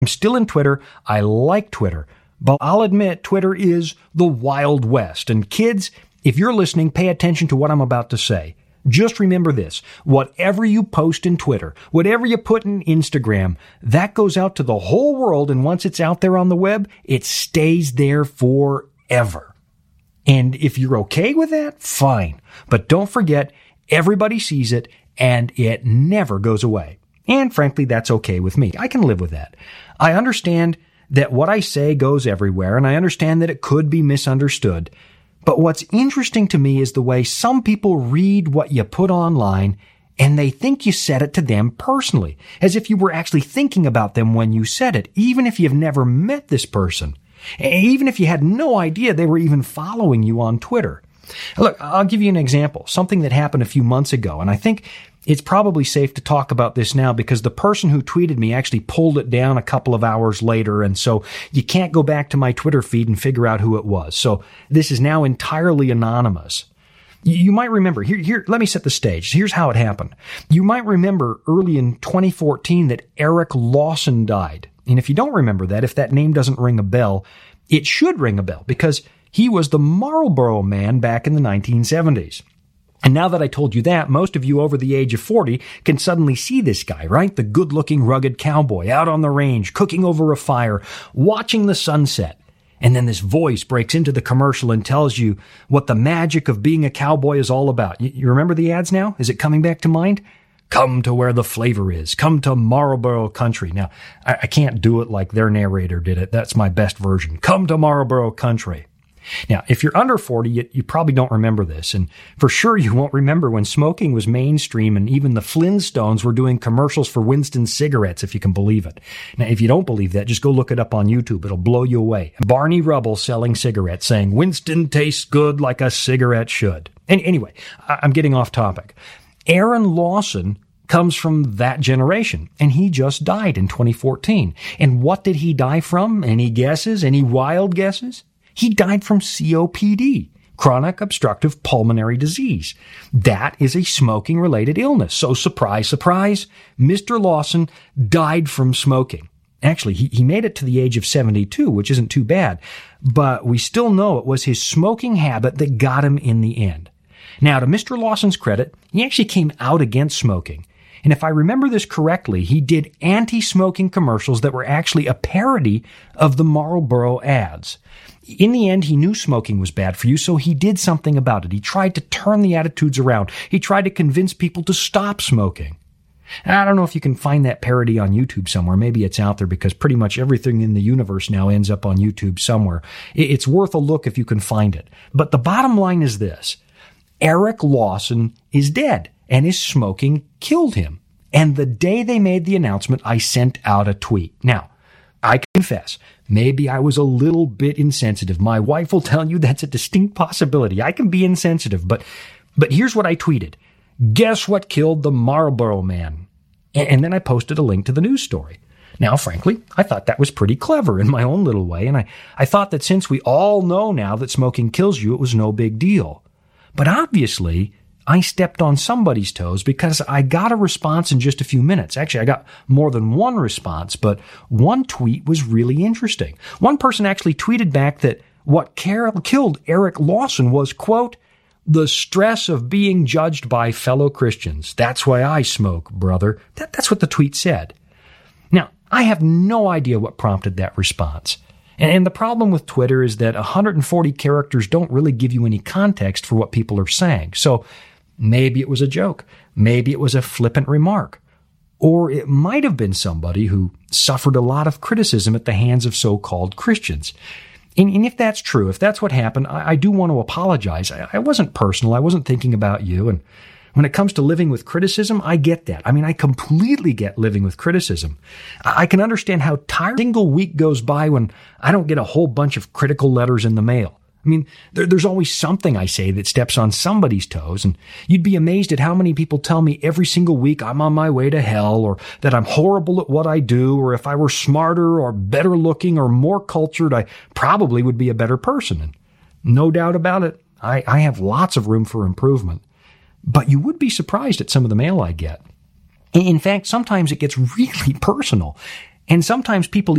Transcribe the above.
I'm still in Twitter. I like Twitter. But I'll admit, Twitter is the Wild West. And kids, if you're listening, pay attention to what I'm about to say. Just remember this. Whatever you post in Twitter, whatever you put in Instagram, that goes out to the whole world. And once it's out there on the web, it stays there forever. And if you're okay with that, fine. But don't forget, everybody sees it and it never goes away. And frankly, that's okay with me. I can live with that. I understand that what I say goes everywhere, and I understand that it could be misunderstood. But what's interesting to me is the way some people read what you put online and they think you said it to them personally, as if you were actually thinking about them when you said it, even if you've never met this person, even if you had no idea they were even following you on Twitter. Look, I'll give you an example, something that happened a few months ago, and I think it's probably safe to talk about this now because the person who tweeted me actually pulled it down a couple of hours later, and so you can't go back to my Twitter feed and figure out who it was. So this is now entirely anonymous. You might remember, here, let me set the stage. Here's how it happened. You might remember early in 2014 that Eric Lawson died. And if you don't remember that, if that name doesn't ring a bell, it should ring a bell because he was the Marlboro Man back in the 1970s. And now that I told you that, most of you over the age of 40 can suddenly see this guy, right? The good-looking, rugged cowboy out on the range, cooking over a fire, watching the sunset. And then this voice breaks into the commercial and tells you what the magic of being a cowboy is all about. You remember the ads now? Is it coming back to mind? Come to where the flavor is. Come to Marlboro Country. Now, I can't do it like their narrator did it. That's my best version. Come to Marlboro Country. Now, if you're under 40, you probably don't remember this, and for sure you won't remember when smoking was mainstream and even the Flintstones were doing commercials for Winston cigarettes, if you can believe it. Now, if you don't believe that, just go look it up on YouTube. It'll blow you away. Barney Rubble selling cigarettes, saying, Winston tastes good like a cigarette should. And anyway, I'm getting off topic. Aaron Lawson comes from that generation, and he just died in 2014. And what did he die from? Any guesses? Any wild guesses? He died from COPD, chronic obstructive pulmonary disease. That is a smoking-related illness. So surprise, surprise, Mr. Lawson died from smoking. Actually, he made it to the age of 72, which isn't too bad. But we still know it was his smoking habit that got him in the end. Now, to Mr. Lawson's credit, he actually came out against smoking. And if I remember this correctly, he did anti-smoking commercials that were actually a parody of the Marlboro ads. In the end, he knew smoking was bad for you, so he did something about it. He tried to turn the attitudes around. He tried to convince people to stop smoking. And I don't know if you can find that parody on YouTube somewhere. Maybe it's out there because pretty much everything in the universe now ends up on YouTube somewhere. It's worth a look if you can find it. But the bottom line is this. Eric Lawson is dead, and his smoking killed him. And the day they made the announcement, I sent out a tweet. Now, I confess, maybe I was a little bit insensitive. My wife will tell you that's a distinct possibility. I can be insensitive, but here's what I tweeted. Guess what killed the Marlboro Man? And then I posted a link to the news story. Now, frankly, I thought that was pretty clever in my own little way, and I thought that since we all know now that smoking kills you, it was no big deal. But obviously, I stepped on somebody's toes because I got a response in just a few minutes. Actually, I got more than one response, but one tweet was really interesting. One person actually tweeted back that what killed Eric Lawson was, quote, the stress of being judged by fellow Christians. That's why I smoke, brother. That's what the tweet said. Now, I have no idea what prompted that response. And the problem with Twitter is that 140 characters don't really give you any context for what people are saying. So maybe it was a joke. Maybe it was a flippant remark. Or it might have been somebody who suffered a lot of criticism at the hands of so-called Christians. And if that's true, if that's what happened, I do want to apologize. I wasn't personal. I wasn't thinking about you. And when it comes to living with criticism, I get that. I mean, I completely get living with criticism. I can understand how tired a single week goes by when I don't get a whole bunch of critical letters in the mail. I mean, there's always something I say that steps on somebody's toes, and you'd be amazed at how many people tell me every single week I'm on my way to hell, or that I'm horrible at what I do, or if I were smarter or better looking or more cultured, I probably would be a better person. And no doubt about it, I have lots of room for improvement. But you would be surprised at some of the mail I get. In fact, sometimes it gets really personal, and sometimes people